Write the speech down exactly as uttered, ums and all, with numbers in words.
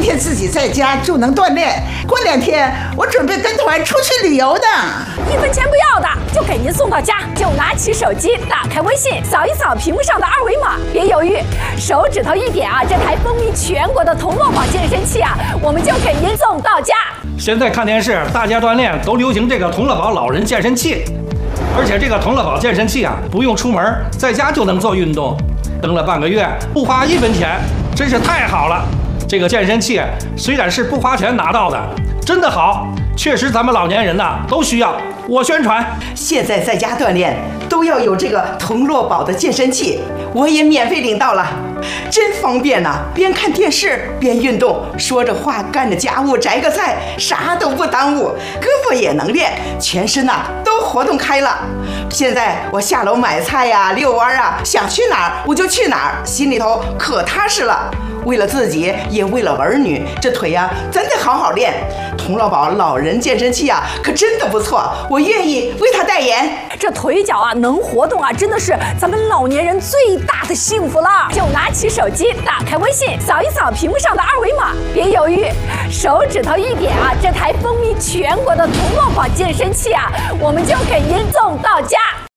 天自己在家就能锻炼，过两天我准备跟团出去旅游的。 一分钱不要的，就给您送到家。就拿起手机，打开微信，扫一扫屏幕上的二维码，别犹豫，手指头一点啊，这台风靡全国的童乐宝健身器啊，我们就给您送到家。 现在看电视，大家锻炼都流行这个童乐宝老人健身器，而且这个童乐宝健身器啊，不用出门，在家就能做运动，登了半个月，不花一分钱，真是太好了。这个健身器虽然是不花钱拿到的，真的好，确实咱们老年人呐都需要。我宣传， 现在在家锻炼都要有这个童乐宝的健身器，我也免费领到了，真方便呐、啊！边看电视边运动，说着话干着家务，摘个菜，啥都不耽误，胳膊也能练，全身呐、啊、都活动开了。现在我下楼买菜呀、啊、遛弯啊，想去哪儿我就去哪儿，心里头可踏实了。为了自己，也为了儿女，这腿呀、啊、真得好好练。童乐宝老人健身器啊，可真的不错，我愿意为他代言。 这腿脚啊能活动啊，真的是咱们老年人最大的幸福了。就拿起手机，打开微信，扫一扫屏幕上的二维码，别犹豫，手指头一点啊，这台风靡全国的童乐宝健身器啊，我们就给您送到家。